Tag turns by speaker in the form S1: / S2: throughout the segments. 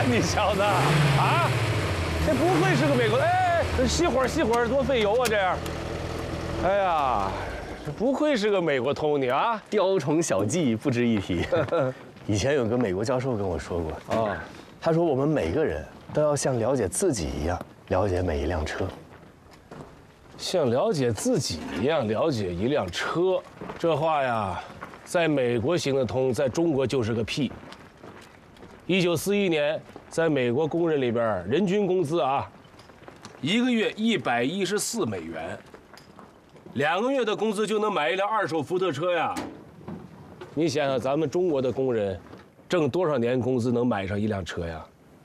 S1: 你小子啊，这不会是个美国？哎，熄火，多费油啊！这样，哎呀，这不愧是个美国通你啊！
S2: 雕虫小技不值一提。以前有个美国教授跟我说过啊，他说我们每个人都要像了解自己一样了解每一辆车，
S1: 像了解自己一样了解一辆车，这话呀，在美国行得通，在中国就是个屁。1941年，在美国工人里边，人均工资啊，一个月114美元，2个月的工资就能买一辆2手福特车呀。你想想，咱们中国的工人挣多少年工资能买上一辆车呀？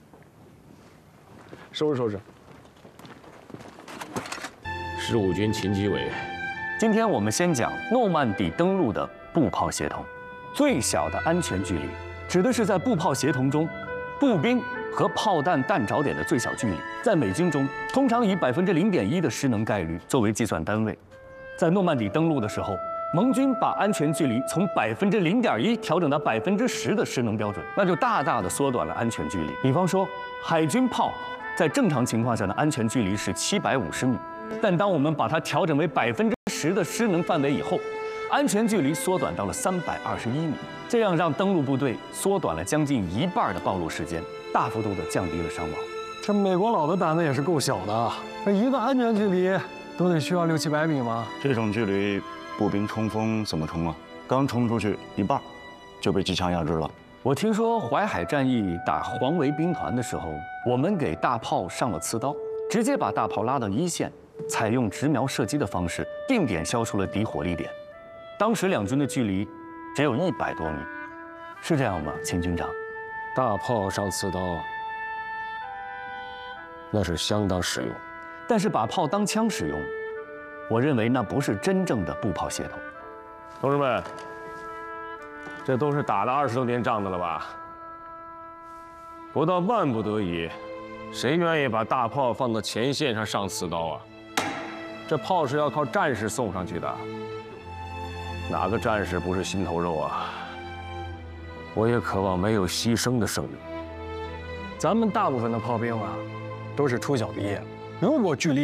S1: 收拾。15军勤机委，
S3: 今天我们先讲诺曼底登陆的步炮协同。最小的安全距离，指的是在步炮协同中，步兵和炮弹弹着点的最小距离。在美军中，通常以0.1%的失能概率作为计算单位。在诺曼底登陆的时候，盟军把安全距离从0.1%调整到10%的失能标准，那就大大的缩短了安全距离。比方说，海军炮在正常情况下的安全距离是750米，但当我们把它调整为10%的失能范围以后，安全距离缩短到了321米，这样让登陆部队缩短了将近一半的暴露时间，大幅度的降低了伤亡。
S4: 这美国佬的胆子也是够小的，这一个安全距离都得需要600-700米吗？
S5: 这种距离，步兵冲锋怎么冲啊？刚冲出去一半，就被机枪压制了。
S3: 我听说淮海战役打黄维兵团的时候，我们给大炮上了刺刀，直接把大炮拉到一线，采用直瞄射击的方式，定点消除了敌火力点。当时两军的距离只有100多米，是这样吗，秦军长？
S1: 大炮上刺刀，那是相当实用。
S3: 但是把炮当枪使用，我认为那不是真正的步炮协同。
S1: 同志们，这都是打了20多年仗的了吧？不到万不得已，谁愿意把大炮放到前线上上刺刀啊？这炮是要靠战士送上去的，哪个战士不是心头肉啊？我也渴望没有牺牲的胜利。
S4: 咱们大部分的炮兵啊，都是初小毕业，如果距离